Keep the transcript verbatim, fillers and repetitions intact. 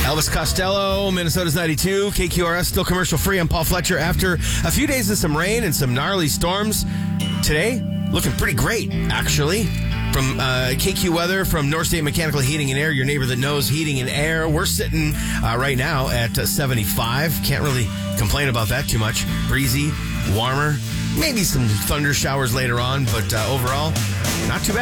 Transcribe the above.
Elvis Costello, Minnesota's ninety-two, K Q R S, still commercial free. I'm Paul Fletcher. After a few days of some rain and some gnarly storms, today looking pretty great, actually. From uh, K Q Weather, from North State Mechanical Heating and Air, your neighbor that knows heating and air. We're sitting uh, right now at uh, seventy-five. Can't really complain about that too much. Breezy, warmer, maybe some thunder showers later on, but uh, overall, not too bad.